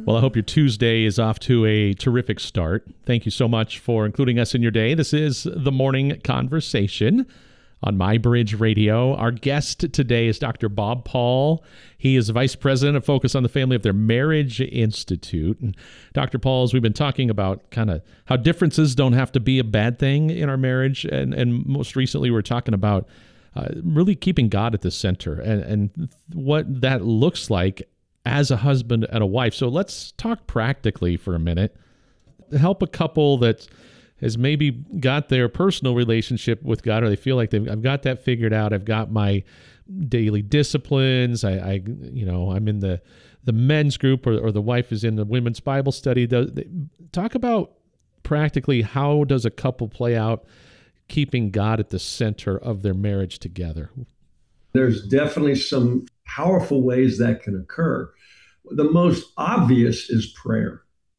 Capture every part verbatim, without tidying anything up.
Well, I hope your Tuesday is off to a terrific start. Thank you so much for including us in your day. This is The Morning Conversation on MyBridge Radio. Our guest today is Doctor Bob Paul. He is Vice President of Focus on the Family of their Marriage Institute. And Doctor Paul, as we've been talking about kind of how differences don't have to be a bad thing in our marriage, and, and most recently we're talking about uh, really keeping God at the center and, and what that looks like as a husband and a wife. So let's talk practically for a minute. Help a couple that has maybe got their personal relationship with God, or they feel like they've I've got that figured out. I've got my daily disciplines. I, I you know, I'm in the the men's group, or, or the wife is in the women's Bible study. Talk about practically, how does a couple play out keeping God at the center of their marriage together? There's definitely some powerful ways that can occur. The most obvious is prayer.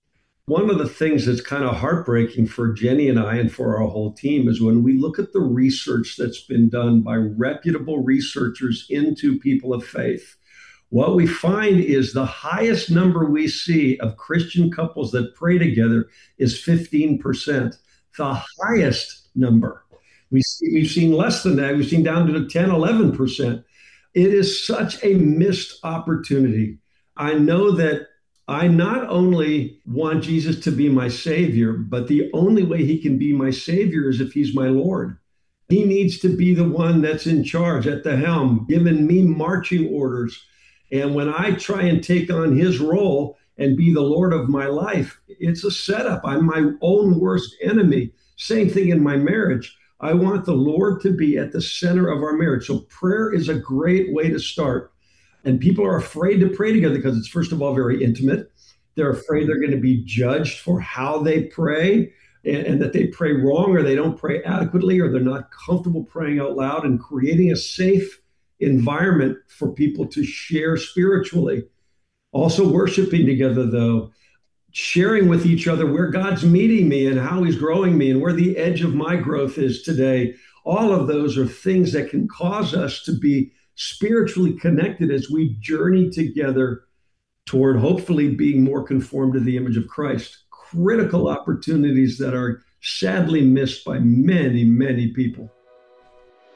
One of the things that's kind of heartbreaking for Jenny and I and for our whole team is when we look at the research that's been done by reputable researchers into people of faith, what we find is the highest number we see of Christian couples that pray together is fifteen percent, the highest number. We see, we've seen less than that. We've seen down to ten, eleven percent. It is such a missed opportunity. I know that I not only want Jesus to be my Savior, but the only way he can be my Savior is if he's my Lord. He needs to be the one that's in charge, at the helm, giving me marching orders. And when I try and take on his role and be the Lord of my life, it's a setup. I'm my own worst enemy. Same thing in my marriage. I want the Lord to be at the center of our marriage. So prayer is a great way to start. And people are afraid to pray together because it's, first of all, very intimate. They're afraid they're going to be judged for how they pray, and, and that they pray wrong, or they don't pray adequately, or they're not comfortable praying out loud, and creating a safe environment for people to share spiritually. Also worshiping together, though. Sharing with each other where God's meeting me and how he's growing me and where the edge of my growth is today. All of those are things that can cause us to be spiritually connected as we journey together toward hopefully being more conformed to the image of Christ. Critical opportunities that are sadly missed by many, many people.